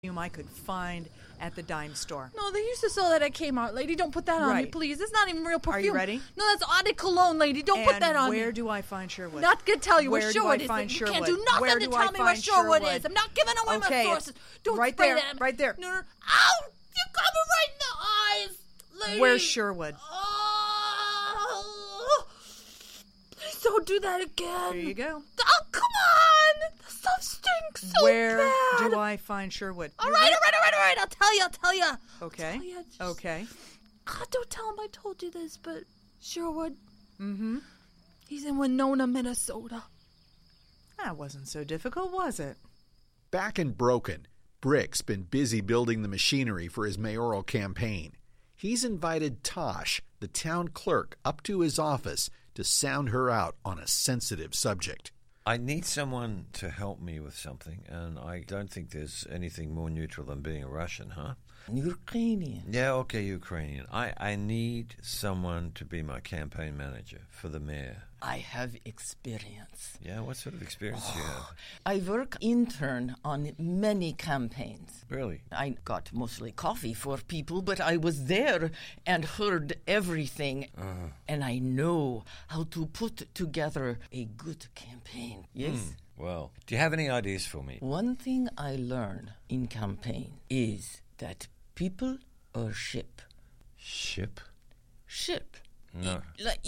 I could find at the dime store. No, they used to sell that at Kmart, lady. Don't put that on me, please. It's not even real perfume. Are you ready? No, that's eau de cologne, lady. Don't put that on me. Where do I find Sherwood? Not gonna tell you where where Sherwood is. You can't do nothing to tell me where Sherwood is. I'm not giving away my sources. Don't right spray there, that. right there. No. Ow! You got me right in the eyes, lady. Where's Sherwood? Oh, please don't do that again. There you go. Oh, come on! The stuff stinks so Where bad. do I find Sherwood? All right. I'll tell you. Okay. Okay. God, don't tell him I told you this, but Sherwood. Mm-hmm. He's in Winona, Minnesota. That wasn't so difficult, was it? Back in Broken, Brick's been busy building the machinery for his mayoral campaign. He's invited Tosh, the town clerk, up to his office to sound her out on a sensitive subject. I need someone to help me with something, and I don't think there's anything more neutral than being a Russian, huh? Ukrainian. Yeah, okay, Ukrainian. I need someone to be my campaign manager for the mayor. I have experience. Yeah, what sort of experience do you have? I work intern on many campaigns. Really? I got mostly coffee for people, but I was there and heard everything. And I know how to put together a good campaign. Yes? Well, do you have any ideas for me? One thing I learn in campaign is that people are ship. Ship? Ship. No. Like,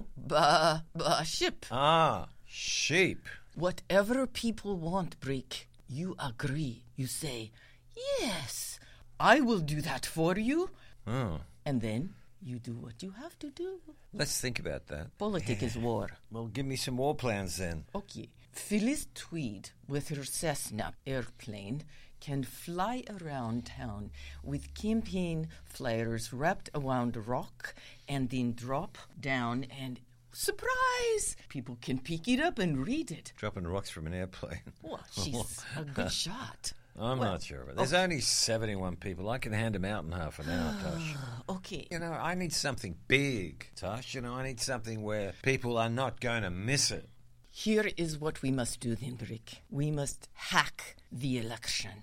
ship. Ah, sheep. Whatever people want, Brick, you agree. You say, yes, I will do that for you. Oh. And then you do what you have to do. Let's think about that. Politics is war. Well, give me some war plans then. Okay. Phyllis Tweed, with her Cessna airplane, can fly around town with campaign flyers wrapped around a rock and then drop down and surprise! People can pick it up and read it. Dropping rocks from an airplane. Well, she's a good shot. I'm not sure. But there's only 71 people. I can hand them out in half an hour, Tosh. Okay. You know, I need something big, Tosh. You know, I need something where people are not going to miss it. Here is what we must do then, Brick. We must hack the election.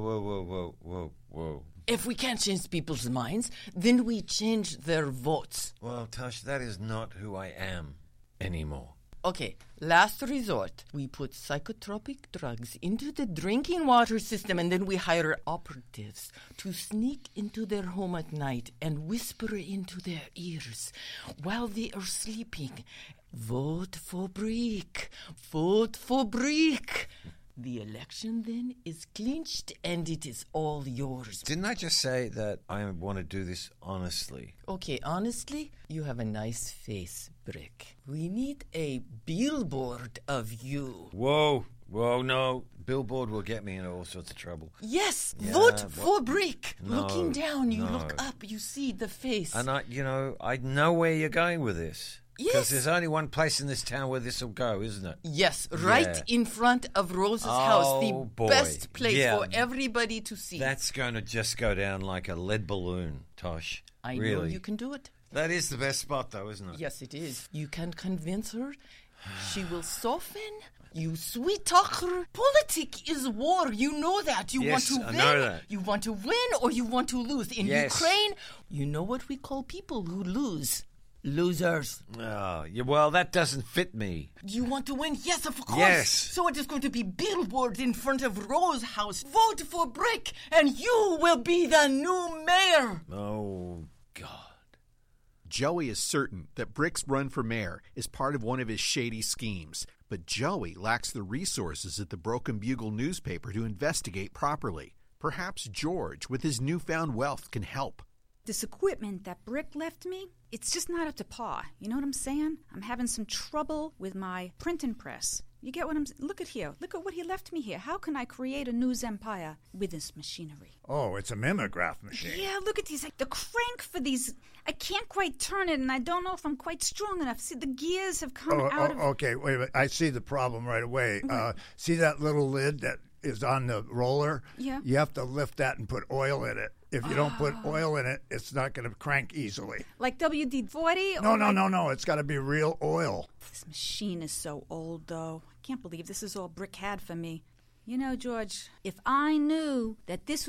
Whoa. If we can't change people's minds, then we change their votes. Well, Tosh, that is not who I am anymore. Okay, last resort. We put psychotropic drugs into the drinking water system, and then we hire operatives to sneak into their home at night and whisper into their ears while they are sleeping. Vote for Brick. Vote for Brick. The election then is clinched and it is all yours. Didn't I just say that I want to do this honestly? Okay, honestly, you have a nice face, Brick. We need a billboard of you. Whoa, no. Billboard will get me into all sorts of trouble. Yes, Yeah, vote for Brick. No, Looking down, you no. look up, you see the face. And I know where you're going with this. Yes. Because there's only one place in this town where this will go, isn't it? Yes, right in front of Rose's house. The boy. best place Yeah. for everybody to see. That's going to just go down like a lead balloon, Tosh. I really. know you can do it. That is the best spot, though, isn't it? Yes, it is. You can convince her. She will soften. You sweet talk her. Politics is war. You know that. You Yes, want to I win. know that. You want to win or you want to lose. In Yes. Ukraine, you know what we call people who lose. Losers. Oh, yeah, well, that doesn't fit me. You want to win? Yes, of course. Yes. So it is going to be billboards in front of Rose House. Vote for Brick, and you will be the new mayor. Oh, God. Joey is certain that Brick's run for mayor is part of one of his shady schemes, but Joey lacks the resources at the Broken Bugle newspaper to investigate properly. Perhaps George, with his newfound wealth, can help. This equipment that Brick left me, it's just not up to par. You know what I'm saying? I'm having some trouble with my printing press. You get what I'm saying? Look at here. Look at what he left me here. How can I create a news empire with this machinery? Oh, it's a mimeograph machine. Yeah, look at these. Like the crank for these, I can't quite turn it, and I don't know if I'm quite strong enough. See, the gears have come out of... Okay, wait a minute. I see the problem right away. See that little lid that is on the roller? Yeah. You have to lift that and put oil in it. If you don't put oil in it, it's not going to crank easily. Like WD-40? No. It's got to be real oil. This machine is so old, though. I can't believe this is all Brick had for me. You know, George, if I knew that this